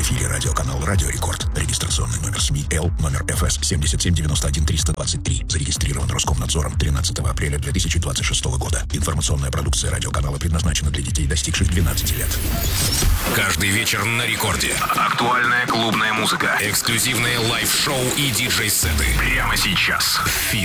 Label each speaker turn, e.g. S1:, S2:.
S1: эфире радиоканал «Радио Рекорд». Регистрационный номер СМИ Л, номер ФС 7791-323. Зарегистрирован Роскомнадзором 13 апреля 2026 года. Информационная продукция радиоканала предназначена для детей, достигших 12 лет.
S2: Каждый вечер на Рекорде. Актуальная клубная музыка. Эксклюзивные лайв-шоу и диджей-сеты. Прямо сейчас.